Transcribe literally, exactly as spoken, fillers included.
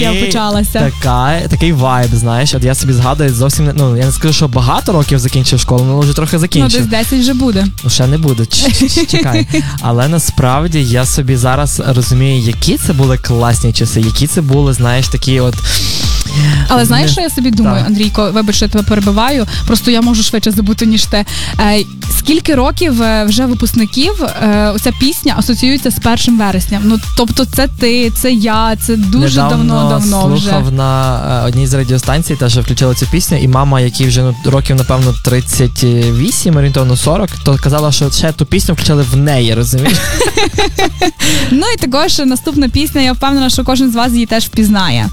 такий, почалася. Така, такий вайб, знаєш. От я собі згадую зовсім, не, ну, я не скажу, що багато років закінчив школу, але вже трохи закінчив. Ну, десь десять вже буде. Ну, ще не буде, чекай. Але насправді я собі зараз розумію, які це були класні часи, які це були, знаєш, такі от... Але знаєш, що я собі думаю, так. Андрійко, вибач, що я тебе перебиваю, просто я можу швидше забути, ніж те. Е, скільки років е, вже випускників е, оця пісня асоціюється з першим вересням? Ну, тобто це ти, це я, це дуже давно-давно вже. Слухав на е, одній з радіостанцій, та, що включила цю пісню, і мама, якій вже ну, років, напевно, тридцять вісім, орієнтовно сорок, то казала, що ще ту пісню включали в неї, розумієш? Ну і також наступна пісня, я впевнена, що кожен з вас її теж впізнає.